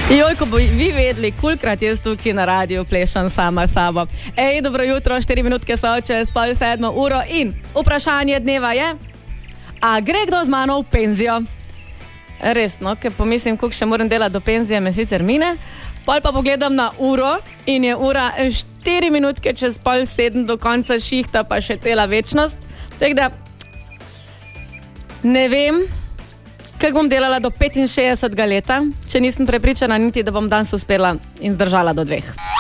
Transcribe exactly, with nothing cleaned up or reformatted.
Joj, ko bo vi vedeli, kolikrat jaz tukaj na radiju plešam sama sabo. Ej, dobro jutro, štiri minutke so čez pol sedmo uro in vprašanje dneva je, a gre kdo z mano v penzijo? Res, no, ker pomislim, koliko še moram delati do penzije, me sicer mine. Pol pa pogledam na uro in je ura štiri minutke čez pol sedem do konca šihta, pa še cela večnost. Tako da ne vem, kako bom delala do petinšestdesetega leta, če nisem prepričana niti, da bom danes uspela in zdržala do dveh.